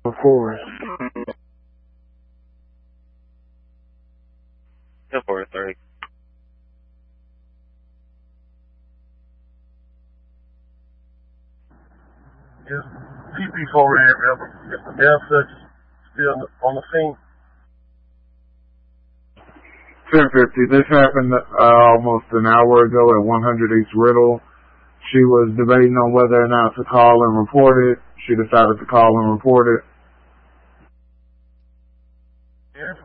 Forest. 10-4-30. Just CP4 F such still on the scene. 1050. This happened almost an hour ago at 100 East Riddle. She was debating on whether or not to call and report it. She decided to call and report it. Yeah,